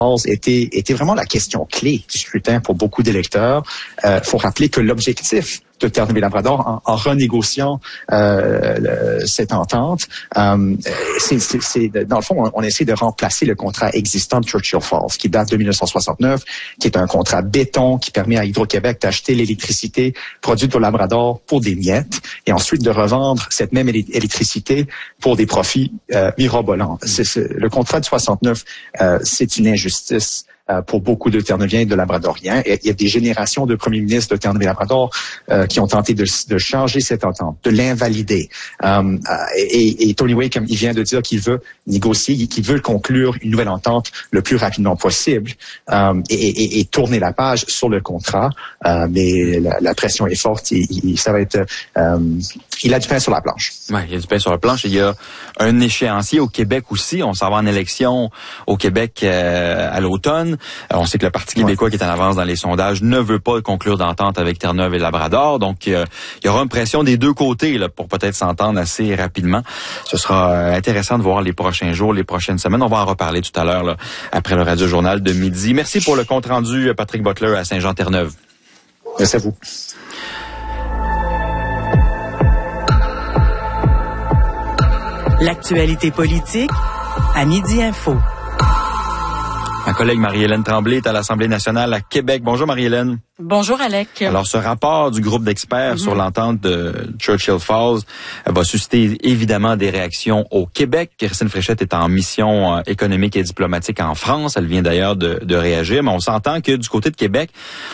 était vraiment la question clé du scrutin pour beaucoup d'électeurs. Faut rappeler que l'objectif de Terre-Neuve-et-Labrador en renégociant cette entente, c'est dans le fond, on essaie de remplacer le contrat existant de Churchill Falls, qui date de 1969, qui est un contrat béton qui permet à Hydro-Québec d'acheter l'électricité produite au Labrador pour des miettes et ensuite de revendre cette même électricité pour des profits mirobolants. Le contrat de 69, c'est une injustice pour beaucoup de Terre-Neuviens et de Labradoriens. Et il y a des générations de premiers ministres de Terre-Neuve-et-Labrador qui ont tenté de changer cette entente, de l'invalider. Et Tony Wakeham, il vient de dire qu'il veut négocier, qu'il veut conclure une nouvelle entente le plus rapidement possible et tourner la page sur le contrat. Mais la pression est forte. Ça va être... il a du pain sur la planche. Oui, il y a du pain sur la planche. Il y a un échéancier au Québec aussi. On s'en va en élection au Québec à l'automne. On sait que le Parti québécois qui est en avance dans les sondages ne veut pas conclure d'entente avec Terre-Neuve et Labrador. Donc, il y aura une pression des deux côtés là, pour peut-être s'entendre assez rapidement. Ce sera intéressant de voir les prochains jours, les prochaines semaines. On va en reparler tout à l'heure là, après le Radio-Journal de midi. Merci pour le compte-rendu, Patrick Butler à Saint-Jean-Terre-Neuve. Merci à vous. L'actualité politique à Midi Info. Ma collègue Marie-Hélène Tremblay est à l'Assemblée nationale à Québec. Bonjour Marie-Hélène. Bonjour Alec. Alors ce rapport du groupe d'experts sur l'entente de Churchill Falls va susciter évidemment des réactions au Québec. Christine Fréchette est en mission économique et diplomatique en France. Elle vient d'ailleurs de réagir, mais on s'entend que du côté de Québec,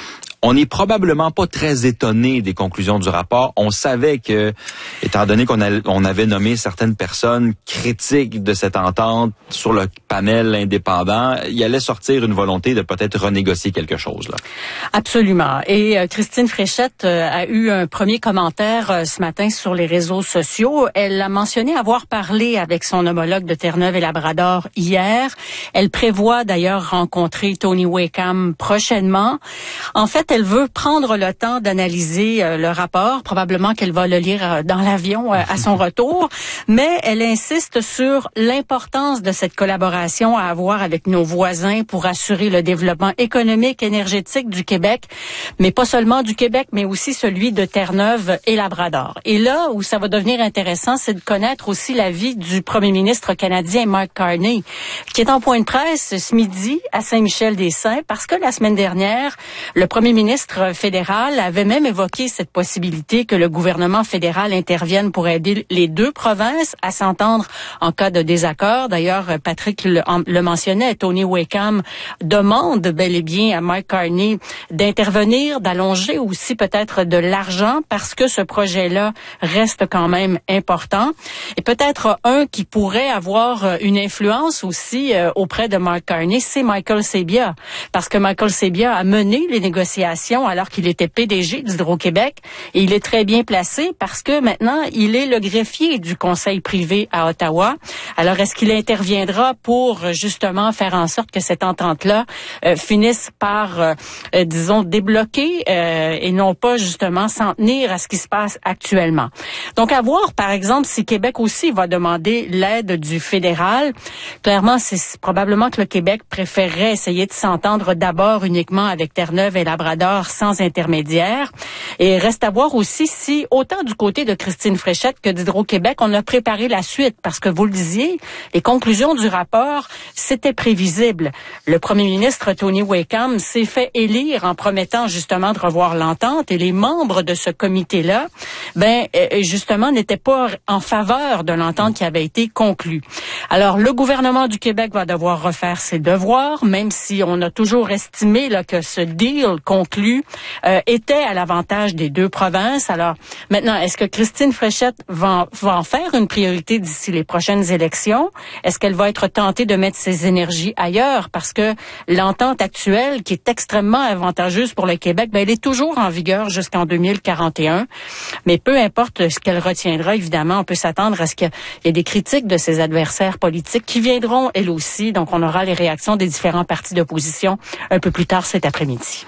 on n'est probablement pas très étonné des conclusions du rapport. On savait que, étant donné qu'on avait nommé certaines personnes critiques de cette entente sur le panel indépendant, il allait sortir une volonté de peut-être renégocier quelque chose, là. Absolument. Et Christine Fréchette a eu un premier commentaire ce matin sur les réseaux sociaux. Elle a mentionné avoir parlé avec son homologue de Terre-Neuve et Labrador hier. Elle prévoit d'ailleurs rencontrer Tony Wakeham prochainement. En fait, elle veut prendre le temps d'analyser le rapport. Probablement qu'elle va le lire dans l'avion à son retour. Mais elle insiste sur l'importance de cette collaboration à avoir avec nos voisins pour assurer le développement économique, énergétique du Québec. Mais pas seulement du Québec, mais aussi celui de Terre-Neuve et Labrador. Et là où ça va devenir intéressant, c'est de connaître aussi l'avis du premier ministre canadien Mark Carney, qui est en point de presse ce midi à Saint-Michel-des-Saints, parce que la semaine dernière, le premier ministre fédéral avait même évoqué cette possibilité que le gouvernement fédéral intervienne pour aider les deux provinces à s'entendre en cas de désaccord. D'ailleurs, Patrick le mentionnait, Tony Wakeham demande bel et bien à Mark Carney d'intervenir, d'allonger aussi peut-être de l'argent parce que ce projet-là reste quand même important. Et peut-être un qui pourrait avoir une influence aussi auprès de Mark Carney, c'est Michael Sabia. Parce que Michael Sabia a mené les négociations alors qu'il était PDG d'Hydro-Québec et il est très bien placé parce que maintenant, il est le greffier du conseil privé à Ottawa. Alors, est-ce qu'il interviendra pour justement faire en sorte que cette entente-là finisse par, disons, débloquer et non pas justement s'en tenir à ce qui se passe actuellement? Donc, à voir, par exemple, si Québec aussi va demander l'aide du fédéral. Clairement, c'est probablement que le Québec préférerait essayer de s'entendre d'abord uniquement avec Terre-Neuve et Labrador sans intermédiaire. Et reste à voir aussi si, autant du côté de Christine Fréchette que d'Hydro-Québec, on a préparé la suite. Parce que vous le disiez, les conclusions du rapport, c'était prévisible. Le premier ministre Tony Wakeham s'est fait élire en promettant justement de revoir l'entente et les membres de ce comité-là, justement, n'étaient pas en faveur de l'entente qui avait été conclue. Alors, le gouvernement du Québec va devoir refaire ses devoirs, même si on a toujours estimé là, que ce deal conclu était à l'avantage des deux provinces. Alors, maintenant, est-ce que Christine Fréchette va en faire une priorité d'ici les prochaines élections? Est-ce qu'elle va être tentée de mettre ses énergies ailleurs? Parce que l'entente actuelle, qui est extrêmement avantageuse pour le Québec, elle est toujours en vigueur jusqu'en 2041. Mais peu importe ce qu'elle retiendra, évidemment, on peut s'attendre à ce qu'il y ait des critiques de ses adversaires politiques qui viendront, elles aussi. Donc, on aura les réactions des différents partis d'opposition un peu plus tard cet après-midi.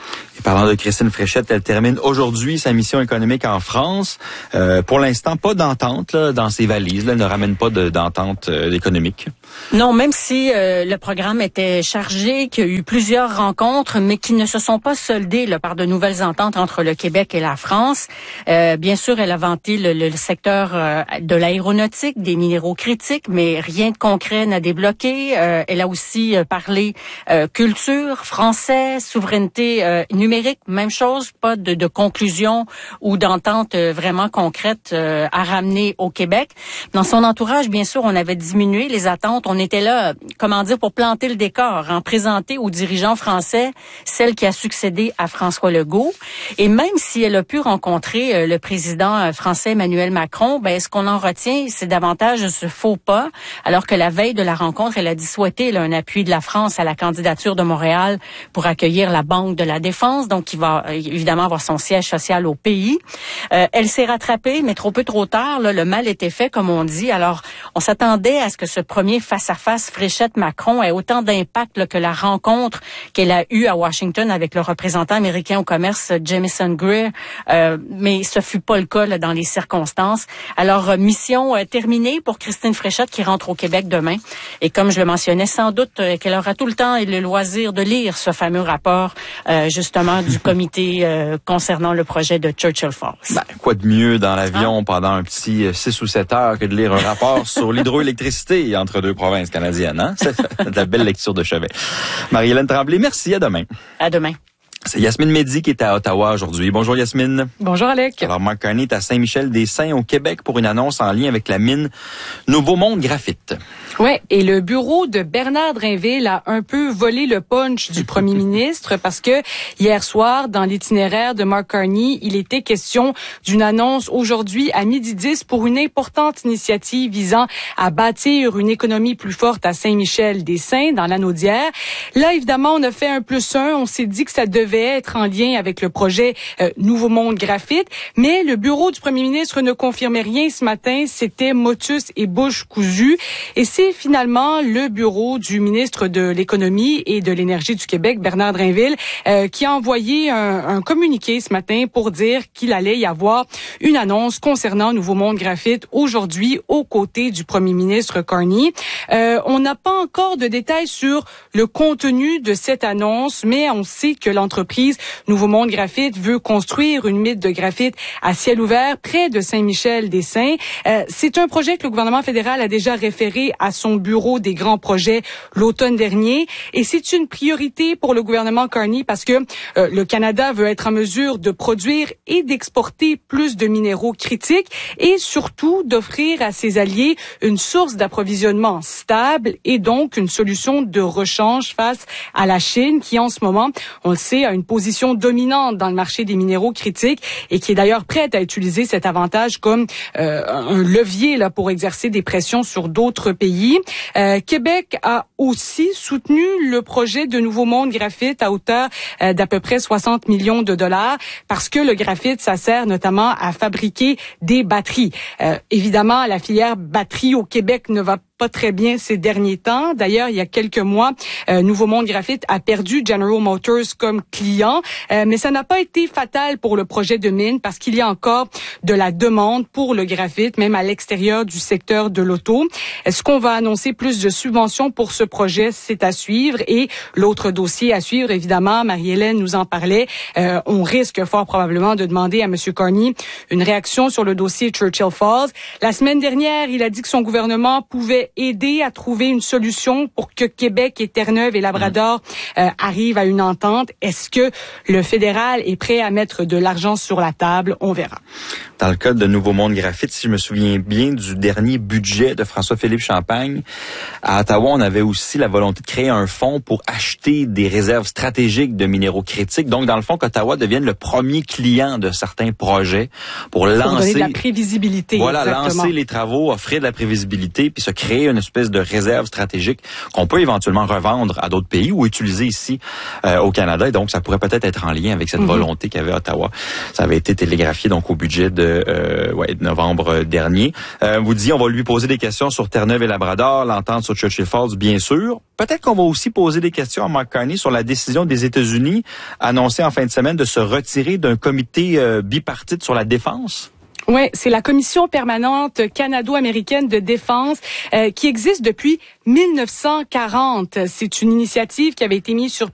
Parlant de Christine Fréchette, elle termine aujourd'hui sa mission économique en France. Pour l'instant, pas d'entente là, dans ses valises. Là, elle ne ramène pas d'entente économique. Non, même si le programme était chargé, qu'il y a eu plusieurs rencontres, mais qui ne se sont pas soldées là, par de nouvelles ententes entre le Québec et la France. Bien sûr, elle a vanté le secteur de l'aéronautique, des minéraux critiques, mais rien de concret n'a débloqué. Elle a aussi parlé culture, français, souveraineté numérique, même chose, pas de conclusion ou d'entente vraiment concrète à ramener au Québec. Dans son entourage, bien sûr, on avait diminué les attentes. On était là, comment dire, pour planter le décor, présenter aux dirigeants français celle qui a succédé à François Legault. Et même si elle a pu rencontrer le président français Emmanuel Macron, ce qu'on en retient, c'est davantage ce faux pas, alors que la veille de la rencontre, elle a dit souhaiter un appui de la France à la candidature de Montréal pour accueillir la Banque de la Défense, donc qui va évidemment avoir son siège social au pays. Elle s'est rattrapée, mais trop peu trop tard. Là, le mal était fait, comme on dit. Alors, on s'attendait à ce que ce premier face-à-face Fréchette-Macron ait autant d'impact là, que la rencontre qu'elle a eue à Washington avec le représentant américain au commerce Jamieson Greer, mais ce fut pas le cas là, dans les circonstances. Alors, mission terminée pour Christine Fréchette qui rentre au Québec demain. Et comme je le mentionnais, sans doute qu'elle aura tout le temps et le loisir de lire ce fameux rapport justement du comité concernant le projet de Churchill Falls. Quoi de mieux dans l'avion pendant un petit 6 ou 7 heures que de lire un rapport sur l'hydroélectricité entre deux provinces canadiennes, hein? C'est de la belle lecture de chevet. Marie-Hélène Tremblay, merci, à demain. À demain. C'est Yasmine Mehdi qui est à Ottawa aujourd'hui. Bonjour Yasmine. Bonjour Alec. Alors Mark Carney est à Saint-Michel-des-Saints au Québec pour une annonce en lien avec la mine Nouveau Monde Graphite. Ouais, et le bureau de Bernard Drinville a un peu volé le punch du premier ministre parce que hier soir, dans l'itinéraire de Mark Carney, il était question d'une annonce aujourd'hui à 12h10 pour une importante initiative visant à bâtir une économie plus forte à Saint-Michel-des-Saints, dans l'Anaudière. Là, évidemment, on a fait un +1. On s'est dit que ça devait être en lien avec le projet Nouveau Monde Graphite, mais le bureau du premier ministre ne confirmait rien ce matin. C'était motus et bouche cousue. Et c'est finalement le bureau du ministre de l'Économie et de l'Énergie du Québec, Bernard Drinville, qui a envoyé un communiqué ce matin pour dire qu'il allait y avoir une annonce concernant Nouveau Monde Graphite aujourd'hui aux côtés du premier ministre Carney. On n'a pas encore de détails sur le contenu de cette annonce, mais on sait que l'entreprise Nouveau Monde Graphite veut construire une mine de graphite à ciel ouvert près de Saint-Michel-des-Saints. C'est un projet que le gouvernement fédéral a déjà référé à son bureau des grands projets l'automne dernier. Et c'est une priorité pour le gouvernement Carney parce que le Canada veut être en mesure de produire et d'exporter plus de minéraux critiques et surtout d'offrir à ses alliés une source d'approvisionnement stable et donc une solution de rechange face à la Chine qui en ce moment, on le sait, a une position dominante dans le marché des minéraux critiques et qui est d'ailleurs prête à utiliser cet avantage comme un levier là pour exercer des pressions sur d'autres pays. Québec a aussi soutenu le projet de Nouveau Monde Graphite à hauteur d'à peu près 60 millions de dollars parce que le graphite, ça sert notamment à fabriquer des batteries. Évidemment, la filière batterie au Québec ne va pas très bien ces derniers temps. D'ailleurs, il y a quelques mois, Nouveau Monde Graphite a perdu General Motors comme client, mais ça n'a pas été fatal pour le projet de mine parce qu'il y a encore de la demande pour le graphite, même à l'extérieur du secteur de l'auto. Est-ce qu'on va annoncer plus de subventions pour ce projet? C'est à suivre. Et l'autre dossier à suivre, évidemment, Marie-Hélène nous en parlait, on risque fort probablement de demander à M. Carney une réaction sur le dossier Churchill Falls. La semaine dernière, il a dit que son gouvernement pouvait aider à trouver une solution pour que Québec et Terre-Neuve et Labrador arrivent à une entente. Est-ce que le fédéral est prêt à mettre de l'argent sur la table? On verra. Dans le cas de Nouveau Monde Graphite, si je me souviens bien du dernier budget de François-Philippe Champagne, à Ottawa, on avait aussi la volonté de créer un fonds pour acheter des réserves stratégiques de minéraux critiques. Donc, dans le fond, qu'Ottawa devienne le premier client de certains projets pour lancer... donner de la prévisibilité. Voilà, exactement. lancer les travaux, offrir de la prévisibilité, puis se créer créer une espèce de réserve stratégique qu'on peut éventuellement revendre à d'autres pays ou utiliser ici au Canada. Et donc, ça pourrait peut-être être en lien avec cette volonté qu'avait Ottawa. Ça avait été télégraphié donc au budget de novembre dernier. Vous disiez, on va lui poser des questions sur Terre-Neuve et Labrador, l'entente sur Churchill Falls, bien sûr. Peut-être qu'on va aussi poser des questions à Mark Carney sur la décision des États-Unis annoncée en fin de semaine de se retirer d'un comité bipartite sur la défense. Oui, c'est la Commission permanente canado-américaine de défense qui existe depuis 1940. C'est une initiative qui avait été mise sur